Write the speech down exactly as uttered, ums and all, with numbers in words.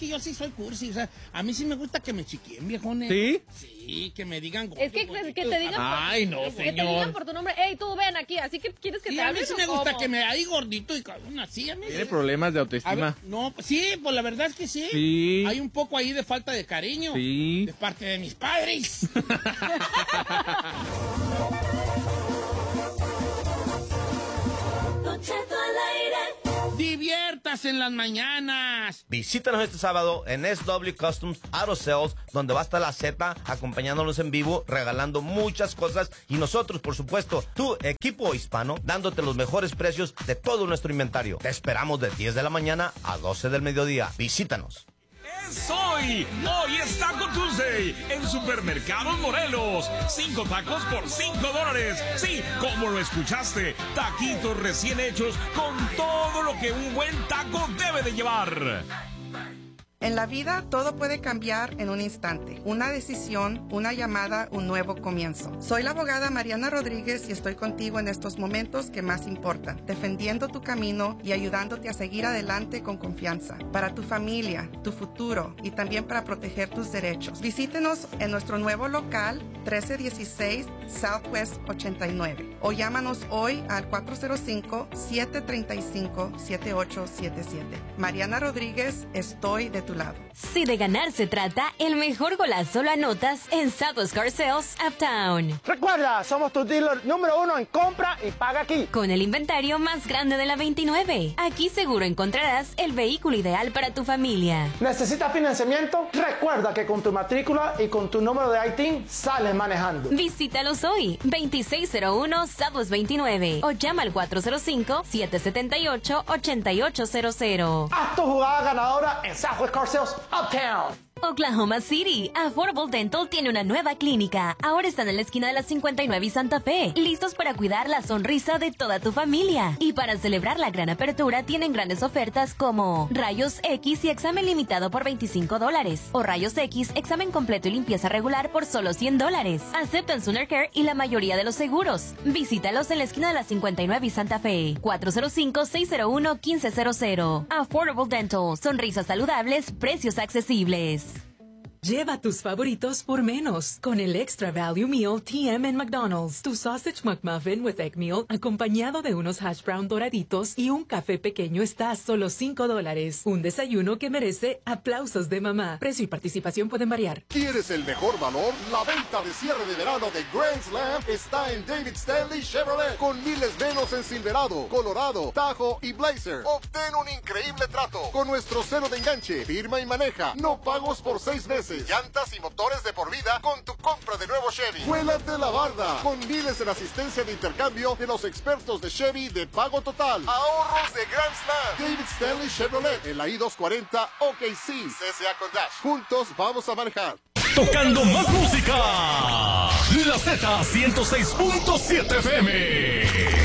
que yo sí soy cursi, o sea, a mí sí me gusta que me chiquien, viejones. ¿Sí? Sí, que me digan gordo, Es que, que, que te digan Ay, por, no, que señor. te digan por tu nombre. Ey, tú ven aquí, así que quieres que Sí, te a mí hables sí o me gusta cómo? que me hay gordito y cabrón, así a mí. Tiene sí. problemas de A autoestima. ver, no, pues sí, pues la verdad es que sí. Sí. Hay un poco ahí de falta de cariño. Sí. De parte de mis padres. Diviertas en las mañanas. Visítanos este sábado en S W Customs Auto Sales, donde va a estar la Z acompañándonos en vivo, regalando muchas cosas y nosotros, por supuesto, tu equipo hispano, dándote los mejores precios de todo nuestro inventario. Te esperamos de diez de la mañana a doce del mediodía. Visítanos. Es hoy. Hoy es Taco Tuesday en Supermercados Morelos. Cinco tacos por cinco dólares. Sí, como lo escuchaste. Taquitos recién hechos con todo lo que un buen taco debe de llevar. En la vida todo puede cambiar en un instante. Una decisión, una llamada, un nuevo comienzo. Soy la abogada Mariana Rodríguez y estoy contigo en estos momentos que más importan, defendiendo tu camino y ayudándote a seguir adelante con confianza. Para tu familia, tu futuro y también para proteger tus derechos. Visítenos en nuestro nuevo local trece dieciséis Southwest ochenta y nueve o llámanos hoy al cuatro cero cinco, siete tres cinco, siete ocho siete siete. Mariana Rodríguez, estoy de tu lado. Si de ganar se trata, el mejor golazo lo anotas en Southwest Car Sales Uptown. Recuerda, somos tu dealer número uno en compra y paga aquí. Con el inventario más grande de la veintinueve. Aquí seguro encontrarás el vehículo ideal para tu familia. ¿Necesitas financiamiento? Recuerda que con tu matrícula y con tu número de I T I N sales manejando. Visítalos hoy, veintiséis cero uno Southwest veintinueve o llama al cuatro cero cinco, siete siete ocho, ocho ocho cero cero. Haz tu jugada ganadora en Southwest Car Sales Uptown. Oklahoma City, Affordable Dental tiene una nueva clínica. Ahora están en la esquina de la cincuenta y nueve y Santa Fe, listos para cuidar la sonrisa de toda tu familia. Y para celebrar la gran apertura tienen grandes ofertas como Rayos X y examen limitado por veinticinco dólares o Rayos X, examen completo y limpieza regular por solo cien dólares. Aceptan Sooner Care y la mayoría de los seguros. Visítalos en la esquina de la cincuenta y nueve y Santa Fe, cuatro cero cinco, seis cero uno, uno cinco cero cero. Affordable Dental, sonrisas saludables, precios accesibles. Lleva tus favoritos por menos con el Extra Value Meal T M en McDonald's. Tu Sausage McMuffin with Egg Meal acompañado de unos hash brown doraditos y un café pequeño está a solo cinco dólares. Un desayuno que merece aplausos de mamá. Precio y participación pueden variar. ¿Quieres el mejor valor? La venta de cierre de verano de Grand Slam está en David Stanley Chevrolet con miles menos en Silverado, Colorado, Tahoe y Blazer. Obtén un increíble trato con nuestro cero de enganche. Firma y maneja. No pagos por seis meses. Llantas y motores de por vida con tu compra de nuevo Chevy. Vuélate la barda con miles en asistencia de intercambio de los expertos de Chevy de pago total. Ahorros de Grand Slam. David Stanley Chevrolet en la I doscientos cuarenta O K C. C S A con Dash. Juntos vamos a manejar. Tocando más música. La Z ciento seis punto siete F M.